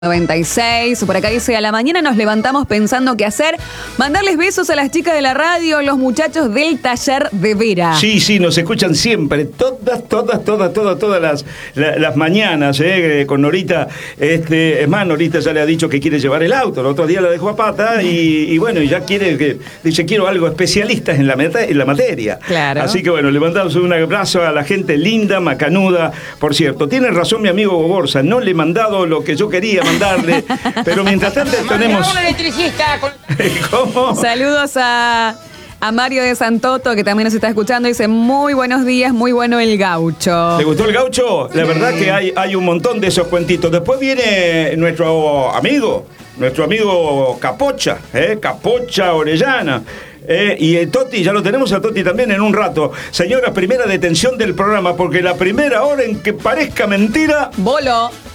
96, por acá dice, a la mañana nos levantamos pensando qué hacer, mandarles besos a las chicas de la radio, los muchachos del taller de Vera. Sí, nos escuchan siempre, todas las mañanas, con Norita, es más, Norita ya le ha dicho que quiere llevar el auto, el otro día la dejó a pata y bueno, ya dice, quiero algo especialistas en la materia. Claro. Así que bueno, le mandamos un abrazo a la gente linda, macanuda, por cierto, tiene razón mi amigo Borsa, no le he mandado lo que yo quería mandarle, pero mientras tanto tenemos... ¿Cómo? Saludos a Mario de Santoto, que también nos está escuchando, dice, muy buenos días, muy bueno el gaucho. ¿Te gustó el gaucho? La verdad que hay un montón de esos cuentitos. Después viene nuestro amigo Capocha, Capocha Orellana. Y Toti, ya lo tenemos a Toti también en un rato. Señora, primera detención del programa, porque la primera hora en que parezca mentira... Bolo.